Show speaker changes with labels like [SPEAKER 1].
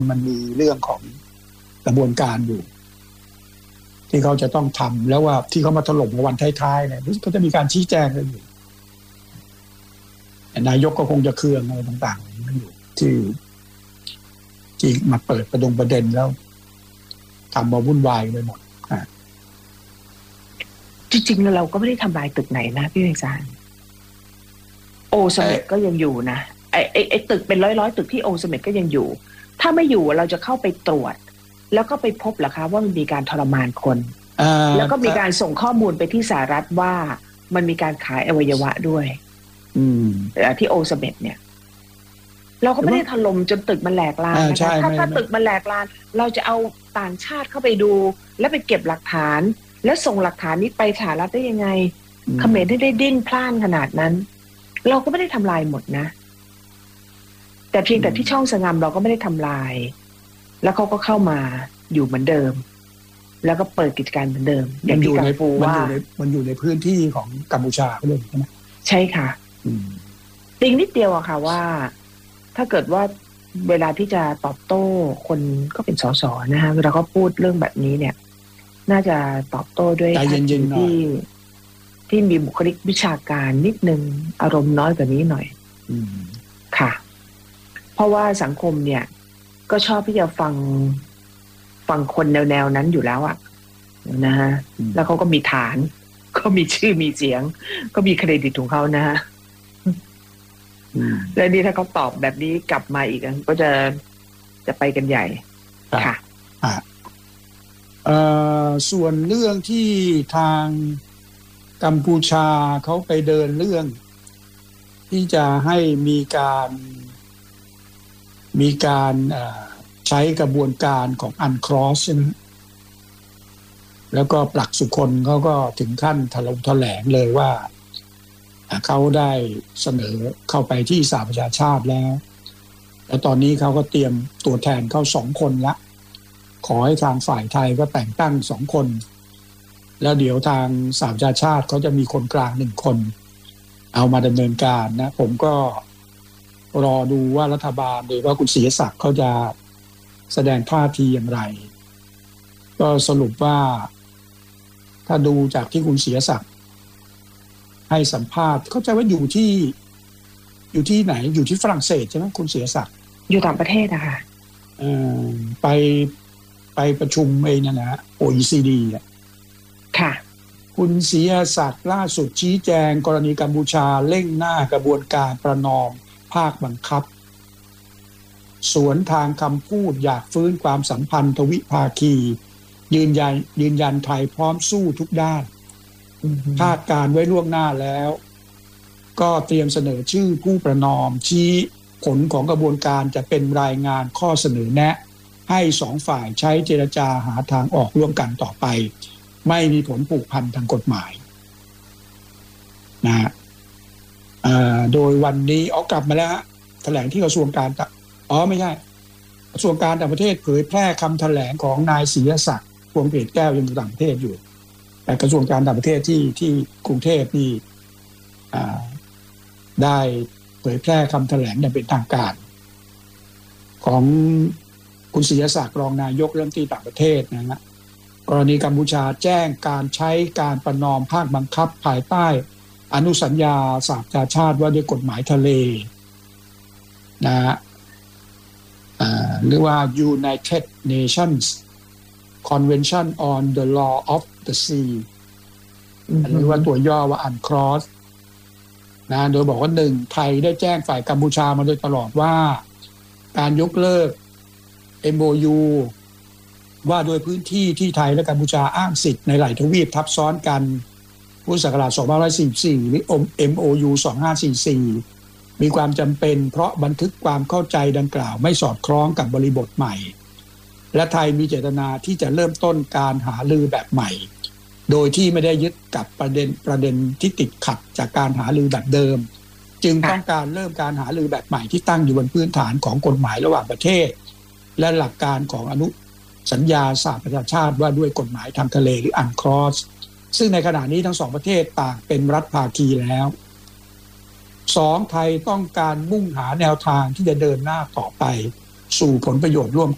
[SPEAKER 1] มันมีเรื่องของกระบวนการอยู่ที่เขาจะต้องทำแล้วว่าที่เขามาถล่มในวันท้ายๆเนี่ยก็จะมีการชี้แจงกันอยู่นายกก็คงจะเคืองอะไรต่างๆนั่นอยู่ที่มาเปิดประเด็นแล้วทำมาวุ่นวายไปหมด
[SPEAKER 2] จริงๆแล้วเราก็ไม่ได้ทำลายตึกไหนนะพี่เวงซานโอสเมดก็ยังอยู่นะไอ้ตึกเป็นร้อยตึกที่โอสเมดก็ยังอยู่ถ้าไม่อยู่เราจะเข้าไปตรวจแล้วก็ไปพบเหรอคะว่ามันมีการทรมานคนแล้วก็มีการส่งข้อมูลไปที่สหรัฐว่ามันมีการขายอวัยวะด้วยที่โอสเมดเนี่ยเราก็ไม่ได้ถล่มจนตึกมันแหลกลานนะคะถ้าตึกมันแหลกลานเราจะเอาต่างชาติเข้าไปดูแล้วไปเก็บหลักฐานแล้วส่งหลักฐานนี้ไปสหรัฐได้ยังไงเขมรได้ดิ้นพล่านขนาดนั้นเราก็ไม่ได้ทำลายหมดนะแต่เพียงแต่ที่ช่องสงามเราก็ไม่ได้ทำลายแล้วเขาก็เข้ามาอยู่เหมือนเดิมแล้วก็เปิดกิจการเหมือนเดิมอย่างที่กัมพูว่า
[SPEAKER 1] มันอยู่ในพื้นที่ของกัมพูชาเลยใช่ไหม
[SPEAKER 2] ใช่ค่ะติงนิดเดียวอะค่ะว่าถ้าเกิดว่าเวลาที่จะตอบโต้คนก็เป็นสสนะฮะเวลาเขาพูดเรื่องแบบนี้เนี่ยน่าจะตอบโต้ด้วยท่าทีที่มีบุคลิกวิชาการนิดนึงอารมณ์น้อยกว่านี้หน่อยค่ะเพราะว่าสังคมเนี่ยก็ชอบที่จะฟังคนแนวนั้นอยู่แล้วอะนะฮะแล้วเขาก็มีฐานก็มีชื่อมีเสียงก็มีเครดิตของเขานะฮะแล้วนี่ถ้าเขาตอบแบบนี้กลับมาอีกก็จะไปกันใหญ่ค่ะ
[SPEAKER 1] ส่วนเรื่องที่ทางกัมพูชาเขาไปเดินเรื่องที่จะให้มีการใช้กระบวนการของอันครอสใช่ไหมแล้วก็ปลักสุคนเขาก็ถึงขั้นแถลงเลยว่าเขาได้เสนอเข้าไปที่สหประชาชาติแล้วตอนนี้เขาก็เตรียมตัวแทนเข้า2 คนละขอให้ทางฝ่ายไทยก็แต่งตั้ง2 คนแล้วเดี๋ยวทางสหประชาชาติเขาจะมีคนกลาง1 คนเอามาดำเนินการนะผมก็รอดูว่ารัฐบาลหรือว่าคุณศรีศักดิ์เขาจะแสดงท่าทีอย่างไรก็สรุปว่าถ้าดูจากที่คุณศรีศักดิ์ให้สัมภาษณ์เข้าใจว่าอยู่ที่ไหนอยู่ที่ฝรั่งเศสใช่ไหมคุณศรีศักดิ์
[SPEAKER 2] อยู่ต่างประเทศอะค่ะ
[SPEAKER 1] ไปประชุมเองนะ OECD
[SPEAKER 2] ค่ะ
[SPEAKER 1] คุณศรีศักดิ์ล่าสุดชี้แจงกรณีกัมพูชาเร่งหน้ากระบวนการประนอมภาคบังคับสวนทางคำพูดอยากฟื้นความสัมพันธ์ทวิภาคียืนยันไทยพร้อมสู้ทุกด้านคาดการไว้ล่วงหน้าแล้วก็เตรียมเสนอชื่อผู้ประนอมชี้ผลของกระบวนการจะเป็นรายงานข้อเสนอแนะให้2 ฝ่ายใช้เจรจาหาทางออกร่วมกันต่อไปไม่มีผลผูกพันทางกฎหมายนะโดยวันนี้กลับมาแล้วแถลงที่กระทรวงการไม่ใช่กระทรวงการต่างประเทศเผยแพร่คำแถลงของนายศรีศักดิ์พวงเกตแก้วยังอยู่ต่างประเทศอยู่แต่กระทรวงการต่างประเทศที่กรุงเทพนี่ได้เผยแพร่คำแถลงอย่างเป็นทางการของคุณศรีศักดิ์รองนายกรัฐมนตรีต่างประเทศนะฮะกรณีกัมพูชาแจ้งการใช้การประนอมภาคบังคับภายใต้อนุสัญญาสหประชาชาติว่าด้วยกฎหมายทะเลนะฮะหรือว่า United Nations Convention on the Law of the Sea หรือว่าตัวย่อว่า UNCLOS นะโดยบอกว่า1ไทยได้แจ้งฝ่ายกัมพูชามาโดยตลอดว่าการยกเลิก MOU ว่าโดยพื้นที่ที่ไทยและกัมพูชาอ้างสิทธิ์ในหลายทวีปทับซ้อนกันพุทธศักราช2544หรือ MOU 2544มีความจำเป็นเพราะบันทึกความเข้าใจดังกล่าวไม่สอดคล้องกับบริบทใหม่และไทยมีเจตนาที่จะเริ่มต้นการหารือแบบใหม่โดยที่ไม่ได้ยึดกับประเด็นที่ติดขัดจากการหารือแบบเดิมจึงต้องการเริ่มการหารือแบบใหม่ที่ตั้งอยู่บนพื้นฐานของกฎหมายระหว่างประเทศและหลักการของอนุสัญญาสหประชาชาติว่าด้วยกฎหมายทางทะเลหรือ UNCLOS ซึ่งในขณะนี้ทั้ง2ประเทศต่างเป็นรัฐภาคีแล้ว2ไทยต้องการมุ่งหาแนวทางที่จะเดินหน้าต่อไปสู่ผลประโยชน์ร่วม